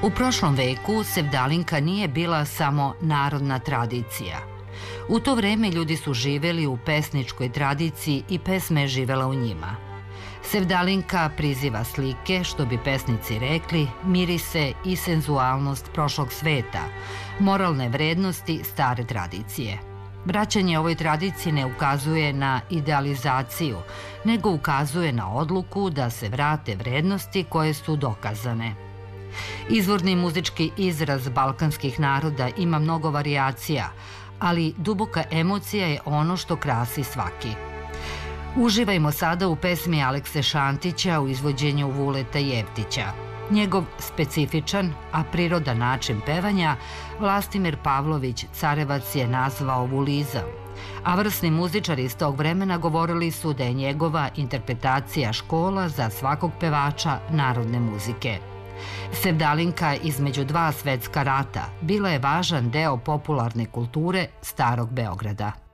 U prošlom veku sevdalinka nije bila samo narodna tradicija. U to vreme ljudi su živeli u pesničkoj tradiciji i pesma je živela u njima. Sevdalinka priziva slike, što bi pesnici rekli, mirise i senzualnost prošlog sveta, moralne vrednosti stare tradicije. Vraćanje ovoj tradiciji ne ukazuje na idealizaciju, nego ukazuje na odluku da se vrate vrednosti koje su dokazane. Izvorni muzički izraz balkanskih naroda ima mnogo varijacija, ali duboka emocija je ono što krasi svaki. Uživajmo sada u pesmi Alekse Šantića u izvođenju Vuleta Jevtića. Njegov specifičan, a prirodan način pevanja Vlastimir Pavlović Carevac je nazvao vulizam, a vrsni muzičari iz tog vremena govorili su da je njegova interpretacija škola za svakog pevača narodne muzike. Sevdalinka između dva svetska rata bila je važan deo popularne kulture Starog Beograda.